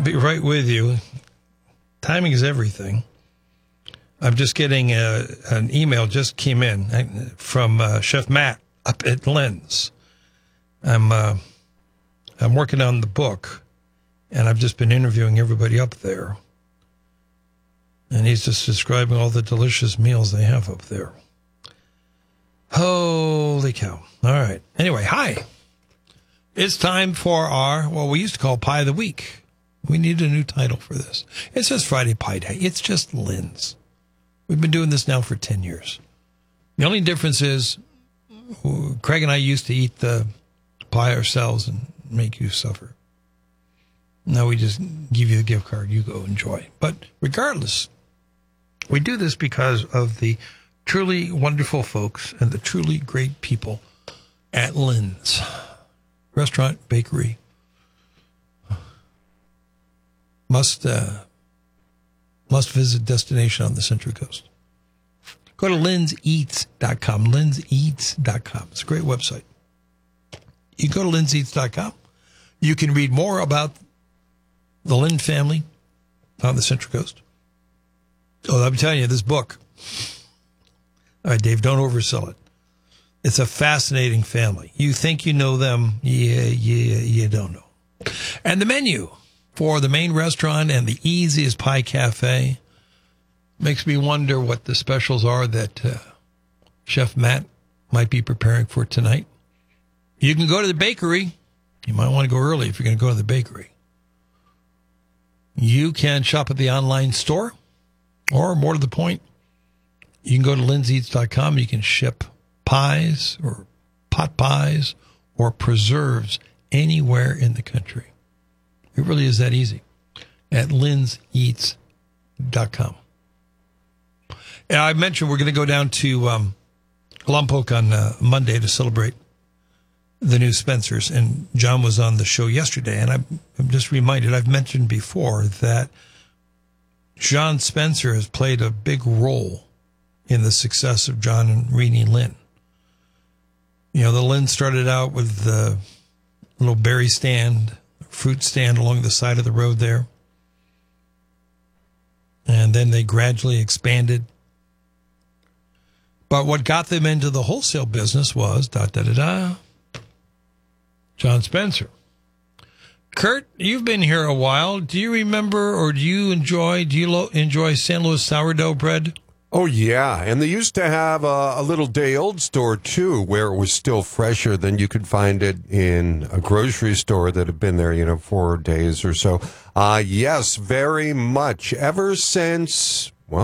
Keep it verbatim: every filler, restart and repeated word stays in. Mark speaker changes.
Speaker 1: be right with you. Timing is everything. I'm just getting a, an email just came in from uh, Chef Matt up at Lynn's. I'm uh, I'm working on the book, and I've just been interviewing everybody up there. And he's just describing all the delicious meals they have up there. Holy cow. All right. Anyway, hi. It's time for our, what we used to call Pie of the Week. We need a new title for this. It's just Friday Pie Day. It's just Lynn's. We've been doing this now for ten years. The only difference is Craig and I used to eat the pie ourselves and make you suffer. Now we just give you a gift card. You go enjoy. But regardless, we do this because of the truly wonderful folks and the truly great people at Lynn's Restaurant, Bakery. Must uh, must visit destination on the Central Coast. Go to linns eats dot com, linns eats dot com. It's a great website. You go to linns eats dot com. You can read more about the Lynn family on the Central Coast. Oh, I'm telling you, this book. All right, Dave, don't oversell it. It's a fascinating family. You think you know them. Yeah, yeah, you don't know. And the menu for the main restaurant and the easiest pie cafe makes me wonder what the specials are that uh, Chef Matt might be preparing for tonight. You can go to the bakery. You might want to go early if you're going to go to the bakery. You can shop at the online store, or more to the point, you can go to linns eats dot com. You can ship pies or pot pies or preserves anywhere in the country. It really is that easy at linns eats dot com. And I mentioned we're going to go down to um, Lompoc on uh, Monday to celebrate the new Spencer's. And John was on the show yesterday, and I'm, I'm just reminded, I've mentioned before that John Spencer has played a big role in the success of John and Renee Lynn. You know, the Lynn started out with the little berry stand, fruit stand along the side of the road there. And then they gradually expanded. But what got them into the wholesale business was, da da da da, John Spencer. Kurt, you've been here a while. Do you remember, or do you enjoy, do you lo- enjoy Saint Louis sourdough bread?
Speaker 2: Oh, yeah. And they used to have a, a little day-old store, too, where it was still fresher than you could find it in a grocery store that had been there, you know, four days or so. Uh, yes, very much. Ever since